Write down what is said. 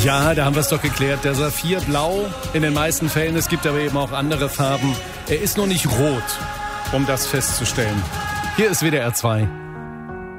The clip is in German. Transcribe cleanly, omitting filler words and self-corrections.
Ja, da haben wir es doch geklärt. Der Saphir blau in den meisten Fällen. Es gibt aber eben auch andere Farben. Er ist nur nicht rot, um das festzustellen. Hier ist WDR 2.